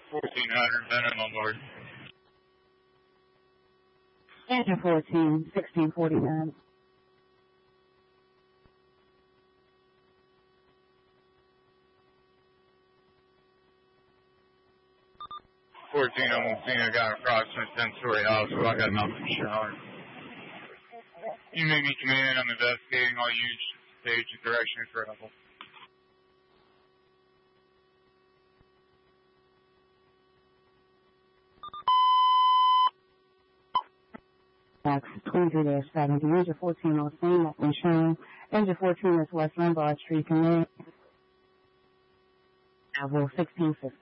1400, Venom on board. Engine 14, 1649. I'm seeing a guy across from a 10-story house, so I got enough for shower. You may be command, I'm investigating all use stage and direction of travel. Max 23-70, Engine 14 on scene, that's been shown. Engine 14 is West Lombard Street, command. Bravo 1650.